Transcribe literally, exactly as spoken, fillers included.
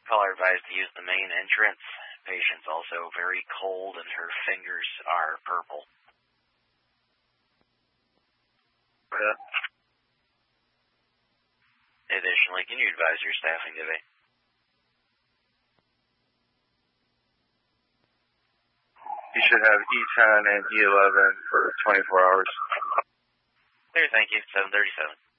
Caller advised to use the main entrance. Patient's also very cold and her fingers are purple. Yeah. Additionally, can you advise your staffing today? You should have E ten and E eleven for twenty-four hours. Clear, thank you. seven thirty-seven.